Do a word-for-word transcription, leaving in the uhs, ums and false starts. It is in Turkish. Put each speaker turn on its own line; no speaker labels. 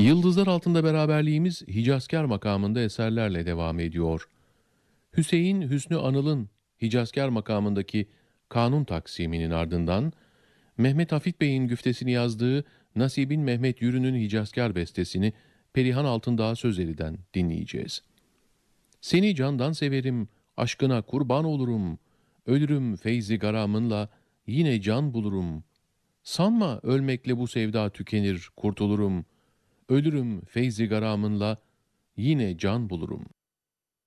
Yıldızlar altında beraberliğimiz Hicazkar makamında eserlerle devam ediyor. Hüseyin Hüsnü Anıl'ın Hicazkar makamındaki kanun taksiminin ardından Mehmet Hafit Bey'in güftesini yazdığı Nasibin Mehmet Yürü'nün Hicazkar bestesini Perihan Altındağ Sözeli'den dinleyeceğiz. Seni candan severim, aşkına kurban olurum, ölürüm feyzi garamınla, yine can bulurum. Sanma ölmekle bu sevda tükenir, kurtulurum. Ölürüm feyzi garamınla, yine can bulurum.